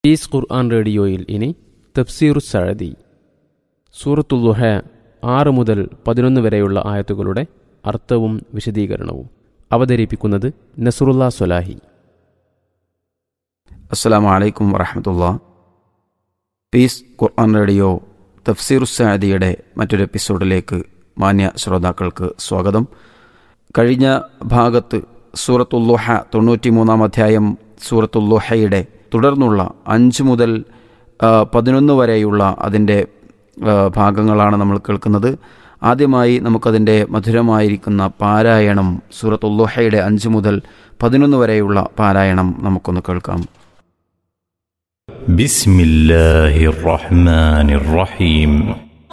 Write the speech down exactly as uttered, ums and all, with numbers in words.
Piece ഖുർആൻ റേഡിയോയിൽ ഇനി തഫ്സീറു സഅദി. സൂറത്തുൽ ദുഹ ആറ് മുതൽ പതിനൊന്ന് വരെയുള്ള ആയത്തുകളുടെ അർത്ഥവും വിശദീകരണവും അവതരിപ്പിക്കുന്നത് നസ്റുല്ലാ സ്വലാഹി. അസ്സലാമു അലൈക്കും വറഹ്മത്തുള്ളാഹി. പീസ് ഖുർആൻ റേഡിയോ തഫ്സീറു സഅദിയുടെ മറ്റൊരു എപ്പിസോഡിലേക്ക് മാന്യ ശ്രോതാക്കൾക്ക് സ്വാഗതം. കഴിഞ്ഞ ഭാഗത്ത് സൂറത്തുൽ ദുഹ തൊണ്ണൂറ്റി മൂന്നാം അധ്യായം സൂറത്തുൽ ദുഹയുടെ തുടർന്നുള്ള അഞ്ച് മുതൽ പതിനൊന്ന് വരെയുള്ള അതിൻ്റെ ഭാഗങ്ങളാണ് നമ്മൾ കേൾക്കുന്നത്. ആദ്യമായി നമുക്കതിൻ്റെ മധുരമായിരിക്കുന്ന പാരായണം സൂറത്തുൽ ദുഹയുടെ അഞ്ച് മുതൽ പതിനൊന്ന് വരെയുള്ള പാരായണം നമുക്കൊന്ന് കേൾക്കാം. ബിസ്മില്ലാഹിർ റഹ്മാനിർ റഹീം.